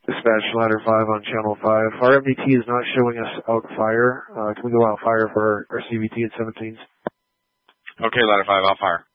Dispatch ladder 5 on channel 5. Our MDT is not showing us out fire. Can we go out fire for our CVT at 17s? Okay, ladder 5, out fire.